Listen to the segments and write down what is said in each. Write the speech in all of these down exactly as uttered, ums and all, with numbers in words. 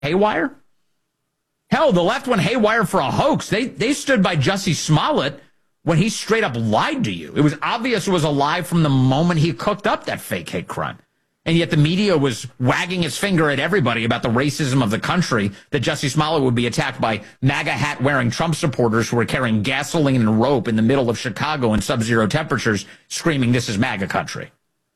haywire? Hell, the left went haywire for a hoax. They they stood by Jussie Smollett when he straight up lied to you. It was obvious it was a lie from the moment he cooked up that fake hate crime. And yet the media was wagging its finger at everybody about the racism of the country, that Jussie Smollett would be attacked by MAGA hat-wearing Trump supporters who were carrying gasoline and rope in the middle of Chicago in sub-zero temperatures, screaming, "This is MAGA country."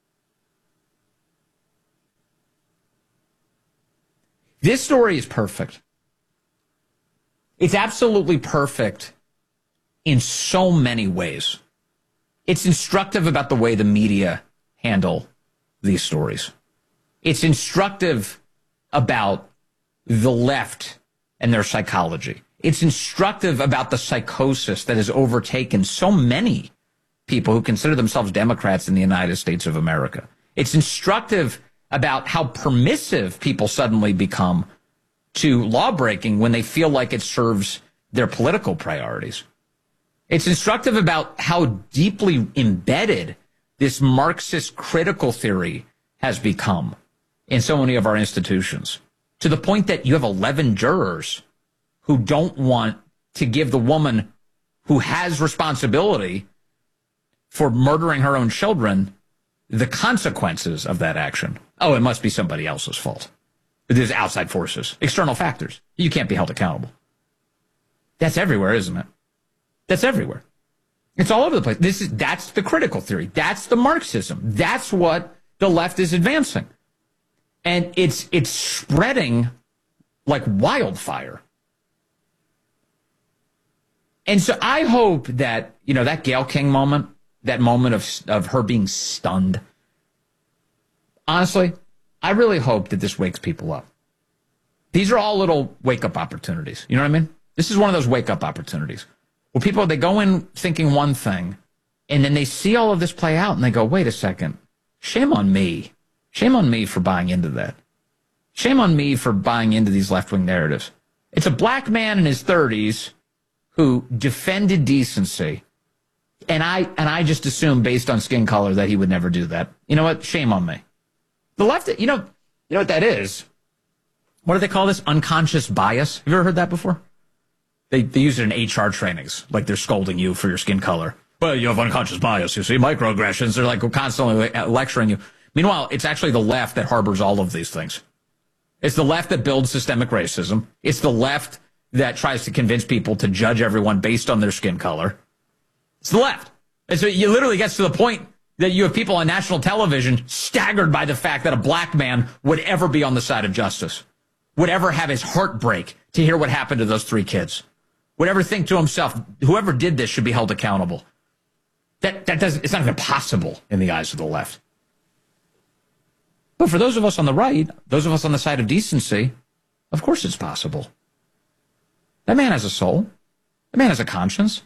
This story is perfect. It's absolutely perfect in so many ways. It's instructive about the way the media handle these stories. It's instructive about the left and their psychology. It's instructive about the psychosis that has overtaken so many people who consider themselves Democrats in the United States of America. It's instructive about how permissive people suddenly become to lawbreaking when they feel like it serves their political priorities. It's instructive about how deeply embedded this Marxist critical theory has become in so many of our institutions, to the point that you have eleven jurors who don't want to give the woman who has responsibility for murdering her own children the consequences of that action. Oh, it must be somebody else's fault. There's outside forces, external factors. You can't be held accountable. That's everywhere, isn't it? That's everywhere. It's all over the place. This is that's the critical theory. That's the Marxism. That's what the left is advancing. And it's it's spreading like wildfire. And so I hope that, you know, that Gayle King moment, that moment of of her being stunned. Honestly, I really hope that this wakes people up. These are all little wake-up opportunities. You know what I mean? This is one of those wake-up opportunities. Well, people, they go in thinking one thing, and then they see all of this play out, and they go, wait a second, shame on me. Shame on me for buying into that. Shame on me for buying into these left-wing narratives. It's a black man in his thirties who defended decency, and I and I just assumed based on skin color that he would never do that. You know what? Shame on me. The left, you know, you know what that is? What do they call this? Unconscious bias. Have you ever heard that before? They they use it in H R trainings, like they're scolding you for your skin color. Well, you have unconscious bias, you see, microaggressions. They're like constantly lecturing you. Meanwhile, it's actually the left that harbors all of these things. It's the left that builds systemic racism. It's the left that tries to convince people to judge everyone based on their skin color. It's the left. And so it literally gets to the point that you have people on national television staggered by the fact that a black man would ever be on the side of justice, would ever have his heart break to hear what happened to those three kids, would ever think to himself, whoever did this should be held accountable. That that doesn't, it's not even possible in the eyes of the left. But for those of us on the right, those of us on the side of decency, of course it's possible. That man has a soul. That man has a conscience.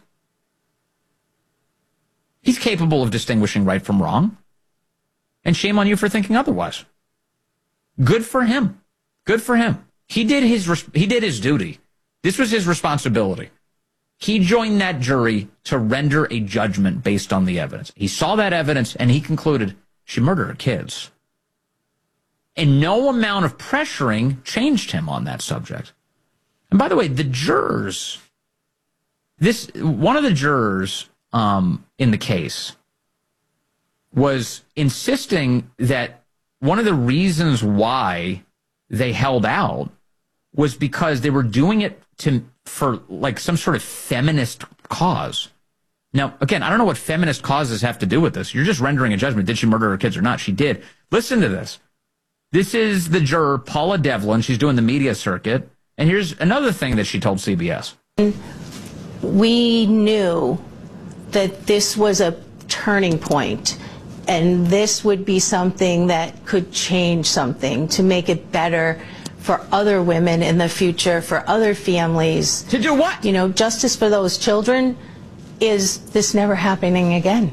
He's capable of distinguishing right from wrong. And shame on you for thinking otherwise. Good for him. Good for him. He did his he did his duty. This was his responsibility. He joined that jury to render a judgment based on the evidence. He saw that evidence and he concluded she murdered her kids. And no amount of pressuring changed him on that subject. And by the way, the jurors, this one of the jurors um, in the case was insisting that one of the reasons why they held out was because they were doing it to for like some sort of feminist cause. Now, again, I don't know what feminist causes have to do with this. You're just rendering a judgment. Did she murder her kids or not? She did. Listen to this. This is the juror, Paula Devlin. She's doing the media circuit. And here's another thing that she told C B S. We knew that this was a turning point, and this would be something that could change something to make it better for other women in the future, for other families. To do what? You know, justice for those children. Is this never happening again?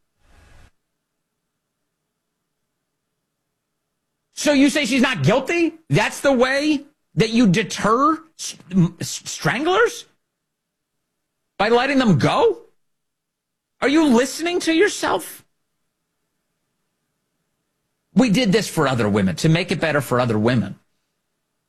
So you say she's not guilty? That's the way that you deter stranglers? By letting them go? Are you listening to yourself? We did this for other women, to make it better for other women.